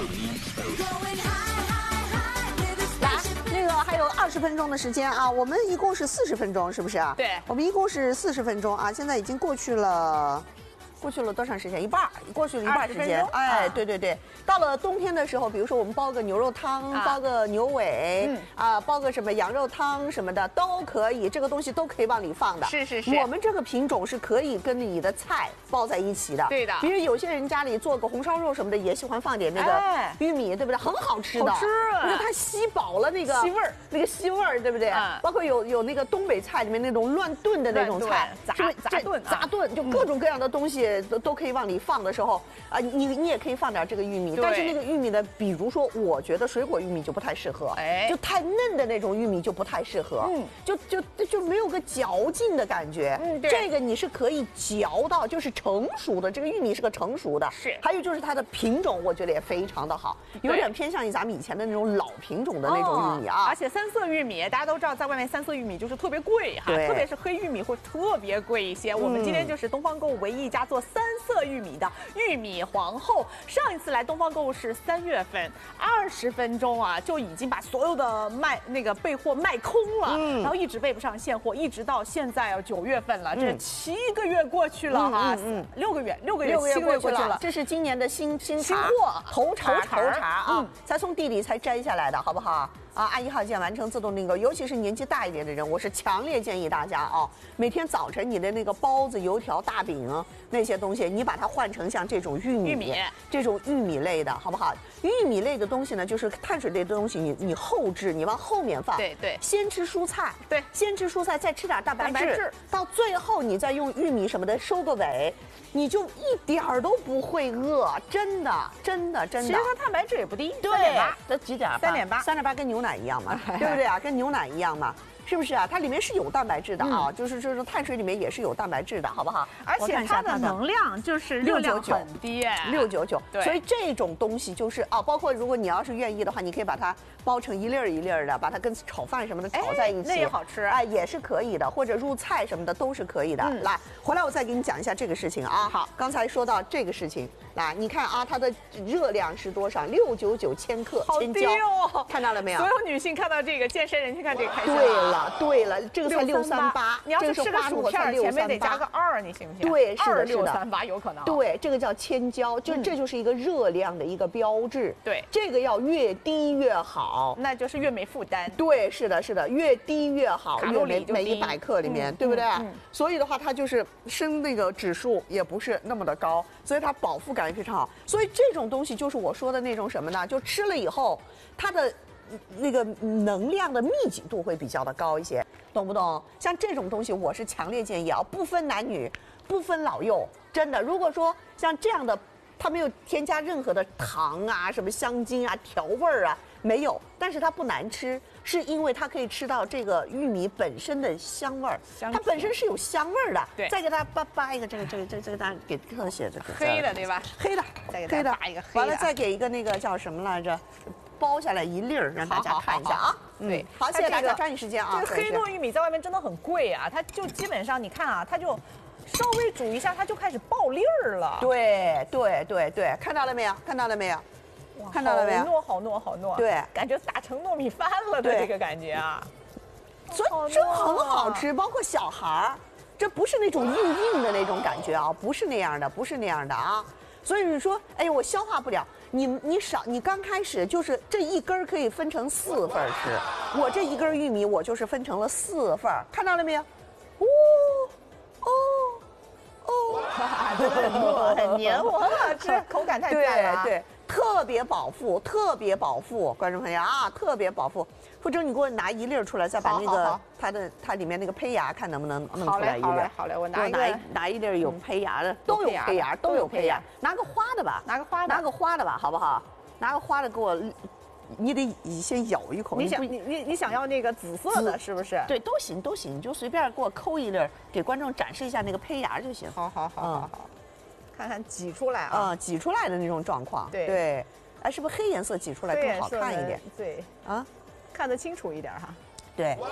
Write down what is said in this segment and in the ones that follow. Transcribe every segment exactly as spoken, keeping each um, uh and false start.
来，那个还有二十分钟的时间啊，我们一共是四十分钟，是不是啊？ 对， 我们一共是四十分钟啊，现在已经过去了。过去了多长时间？一半，过去了一半时间。哎，对对对，到了冬天的时候，比如说我们煲个牛肉汤，煲个牛尾，嗯啊，煲个什么羊肉汤什么的都可以，这个东西都可以往里放的。 是是是， 我们这个品种是可以跟你的菜包在一起的。 对的， 比如有些人家里做个红烧肉什么的，也喜欢放点那个玉米，对不对？很好吃的， 好吃， 因为它吸饱了那个吸味儿， 那个吸味儿，对不对？包括有有那个东北菜里面那种乱炖的那种菜， 杂杂炖杂炖，就各种各样的东西都都可以往里。你放的时候啊，你你也可以放点这个玉米，但是那个玉米呢，比如说，我觉得水果玉米就不太适合，哎，就太嫩的那种玉米就不太适合，嗯，就就就没有个嚼劲的感觉，嗯，对，这个你是可以嚼到，就是成熟的，这个玉米是个成熟的， 是， 还有就是它的品种，我觉得也非常的好，有点偏向于咱们以前的那种老品种的那种玉米啊， 而且三色玉米大家都知道，在外面三色玉米就是特别贵哈，特别是黑玉米会特别贵一些。我们今天就是东方购物唯一一家做三色玉米的玉米皇后。上一次来东方购物是三月份，二十分钟啊就已经把所有的卖那个备货卖空了，嗯、然后一直备不上现货，一直到现在啊九月份了，这七个月过去了哈，嗯嗯、六个月六个月七个月过去了， 这是今年的新新新货头茬头茬啊，嗯、才从地里才摘下来的，好不好？啊，按一号键完成自动订购，尤其是年纪大一点的人，我是强烈建议大家啊，每天早晨你的那个包子、油条、大饼那些东西，你把它换成像这种玉米、 玉米这种玉米类的，好不好？玉米类的东西呢，就是碳水类的东西，你你后置，你往后面放， 对对， 先吃蔬菜， 对， 先吃蔬菜，再吃点蛋白质，到最后你再用玉米什么的收个尾。你就一点儿都不会饿，真的，真的，真的。 其实它碳白质也不低， 三点八，这几点？ 三点八， 三点八跟牛奶一样嘛，对不对啊？跟牛奶一样嘛。是不是啊？它里面是有蛋白质的啊，嗯、就是就是碳水里面也是有蛋白质的，好不好？ 而且它的能量就是热量很低， 六九九。所以这种东西就是啊，包括如果你要是愿意的话，你可以把它包成一粒儿一粒儿的，把它跟炒饭什么的炒在一起， 那也好吃哎，也是可以的，或者入菜什么的都是可以的。嗯、来，回来我再给你讲一下这个事情啊。 好， 刚才说到这个事情，来，你看啊，它的热量是多少？六九九千克， 好低哦， 看到了没有？ 所有女性看到这个，健身人群看这个开心。 对了，对了。这个才六三八， 你要是吃个薯片，前面得加个二，你信不信？ 对，是的， 是的，六三八有可能。 对，这个叫千焦，就这就是一个热量的一个标志。 对， 这个要越低越好， 那就是越没负担。 对，是的，是的，越低越好， 卡路里每一百克里面，对不对？所以的话，它就是升那个指数也不是那么的高，所以它饱腹感也非常好。所以这种东西就是我说的那种什么呢？就吃了以后，它的那个能量的密集度会比较的高一些。懂不懂？像这种东西，我是强烈建议啊，不分男女，不分老幼，真的。如果说像这样的，它没有添加任何的糖啊、什么香精啊、调味儿啊，没有，但是它不难吃，是因为它可以吃到这个玉米本身的香味儿，它本身是有香味儿的。 对， 再给它扒扒一个这个这个这个这个，大家给特写这个黑的对吧？ 黑的， 再给它扒一个黑的， 完了再给一个那个叫什么来着？包下来一粒儿，让大家看一下啊。 对， 好，谢谢大家，抓紧时间啊。 这个黑糯玉米在外面真的很贵啊，它就基本上你看啊，它就稍微煮一下，它就开始爆粒儿了。 对对对对，看到了没有？看到了没有？看到了没有？ 好糯好糯好糯。 对， 感觉打成糯米饭了的这个感觉啊。 所以真很好吃，包括小孩儿，这不是那种硬硬的那种感觉啊，不是那样的，不是那样的啊。所以你说，哎呀，我消化不了。你你少，你刚开始就是这一根可以分成四份吃，我这一根玉米我就是分成了四份，看到了没有？哦哦哦， 真的很糯，很黏糊，很好吃，口感太赞了。 对对，特别饱腹，特别饱腹，观众朋友啊，特别饱腹。或者你给我拿一粒出来，再把那个它的它里面那个胚芽看能不能弄出来一粒。 好嘞好嘞，我拿一拿拿一粒有胚芽的，都有胚芽，都有胚芽。拿个花的吧， 拿个花的， 拿个花的吧，好不好？拿个花的给我，你得先咬一口。 你想你你你想要那个紫色的，是不是？ 对，都行都行，你就随便给我抠一粒，给观众展示一下那个胚芽就行。 好好好好好，看看挤出来啊， 挤出来的那种状况。 对对，哎，是不是黑颜色挤出来更好看一点？ 对啊。 看得清楚一点哈， 对，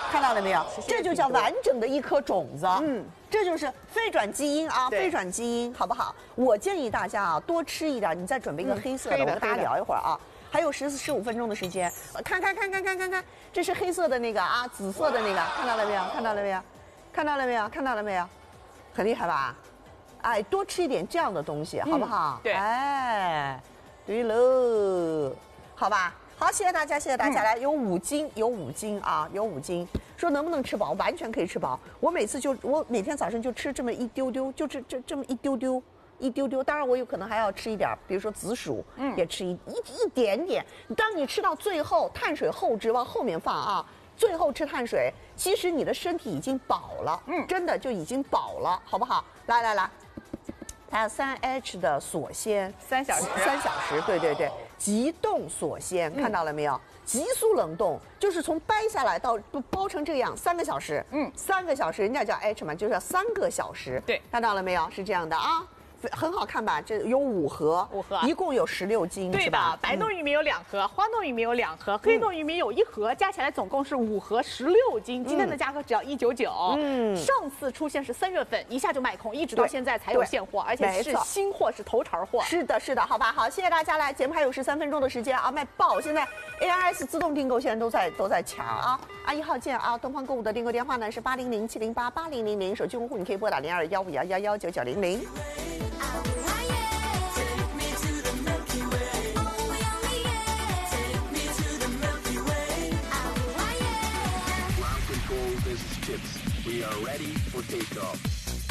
看到了没有？这就叫完整的一颗种子。嗯，这就是非转基因啊，非转基因，好不好？我建议大家啊，多吃一点。你再准备一个黑色的，我跟大家聊一会儿啊。还有十十五分钟的时间，看看看看看看看，这是黑色的那个啊，紫色的那个，看到了没有？看到了没有？看到了没有？看到了没有？很厉害吧？哎，多吃一点这样的东西，好不好？ 对， 哎，对喽，好吧。好，谢谢大家，谢谢大家。来，有五斤，有五斤啊，有五斤。说能不能吃饱？完全可以吃饱。我每次就我每天早上就吃这么一丢丢，就这这这么一丢丢，一丢丢。当然，我有可能还要吃一点，比如说紫薯，嗯，也吃一一一点点。当你吃到最后，碳水后肢往后面放啊，最后吃碳水，其实你的身体已经饱了，嗯，真的就已经饱了，好不好？来来来。它有三 H 的锁鲜， 三小时， 三小时，对对对，急冻锁鲜，看到了没有？急速冷冻，就是从掰下来到包成这样，三个小时，嗯，三个小时，人家叫 H 嘛，就是要三个小时， 对， 看到了没有？是这样的啊。很好看吧？这有五盒， 五盒， 一共有十六斤， 对的。白豆玉米有两盒，花豆玉米有两盒，黑豆玉米有一盒，加起来总共是五盒，十六斤。今天的价格只要一九九。嗯，上次出现是三月份，一下就卖空，一直到现在才有现货，而且是新货，是头茬货。 是的，是的，好吧，好，谢谢大家来，节目还有十三分钟的时间啊，卖爆！现在 A R S 自动订购现在都在都在抢啊，啊一号键啊，东方购物的订购电话呢是八零零七零八八零零零，手机用户你可以拨打零二幺五幺幺幺九九零零。